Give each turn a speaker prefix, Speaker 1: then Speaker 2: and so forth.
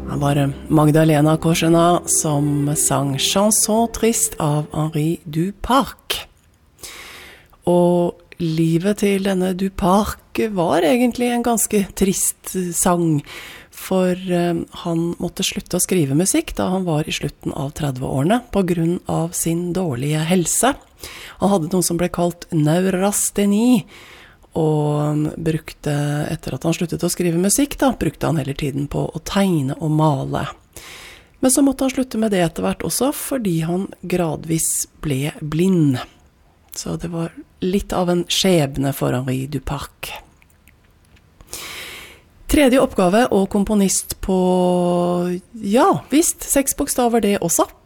Speaker 1: Det var Magdalena Korsena som sang Chanson triste av Henri Duparc. Og livet til denne Duparc var egentlig en ganske trist sang, for han måtte slutte å skrive musikk da han var i slutten av 30-årene på grunn av sin dårlige helse. Han hadde noe som ble kalt neurasteni, og brukte, etter at han sluttet å skrive musikk da, brukte han heller tiden på å tegne og male. Men så måtte han slutte med det etter hvert også, fordi han gradvis ble blind. Så det var litt av en skjebne for Henri Duparc. Tredje oppgave og komponist på, ja, visst, 6 bokstaver det også.